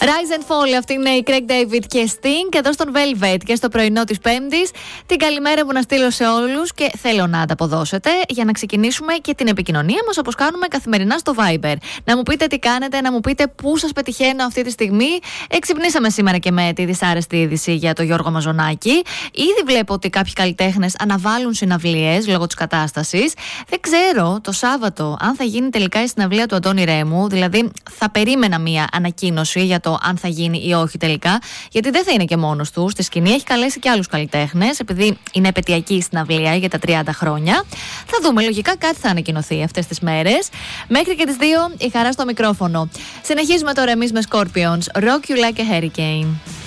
Rise and Fall, αυτή είναι η Craig David και Sting εδώ στον Velvet και στο πρωινό της Πέμπτης. Την καλημέρα μου να στείλω σε όλους και θέλω να ανταποδώσετε για να ξεκινήσουμε και την επικοινωνία μας όπως κάνουμε καθημερινά στο Viber. Να μου πείτε τι κάνετε, να μου πείτε πού σας πετυχαίνω αυτή τη στιγμή. Εξυπνήσαμε σήμερα και με τη δυσάρεστη είδηση για τον Γιώργο Μαζονάκη. Ήδη βλέπω ότι κάποιοι καλλιτέχνες αναβάλουν συναυλίες λόγω της κατάστασης. Δεν ξέρω το Σάββατο αν θα γίνει τελικά η συναυλία του Αντώνη Ρέμου. Δηλαδή θα περίμενα μία ανακοίνωση για το αν θα γίνει ή όχι τελικά, γιατί δεν θα είναι και μόνος του. Στη σκηνή έχει καλέσει και άλλους καλλιτέχνες, επειδή είναι επαιτειακή η συναυλία για τα 30 χρόνια. Θα δούμε, λογικά κάτι θα ανακοινωθεί αυτές τις μέρες. Μέχρι και τις 2 η Χαρά στο μικρόφωνο. Συνεχίζουμε τώρα εμείς με Scorpions, Rock You Like a Hurricane.